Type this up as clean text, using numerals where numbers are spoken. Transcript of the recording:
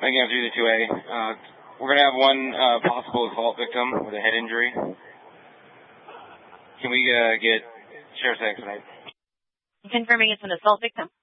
Again, through the 2A. We're going to have one possible assault victim with a head injury. Can we get Sheriff's Expedite? Confirming it's an assault victim.